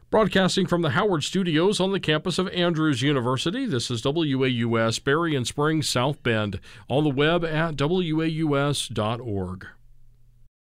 Broadcasting from the Howard Studios on the campus of Andrews University, this is WAUS Berrien Springs, South Bend, on the web at waus.org.